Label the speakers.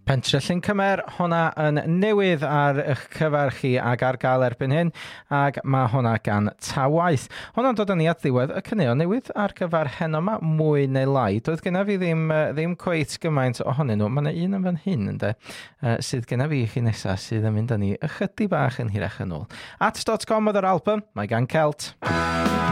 Speaker 1: Pentre Llyn Cymer, hwnna yn newydd ar eich cyfer chi ag ar gael erbyn hyn, ag mae hwnna gan Tawaith. Hwnna'n dod â ni at ddiwedd y caneuon newydd ar gyfer heno yma, mwy neu lai. Doedd genna fi ddim cweit gymaint ohonyn nhw. Mae yna un yn fan hyn, ynddo, sydd genna fi i chi nesaf sydd yn mynd â ni ychydig bach yn hirach yn ôl. At.com oedd yr album, mae gan Celt.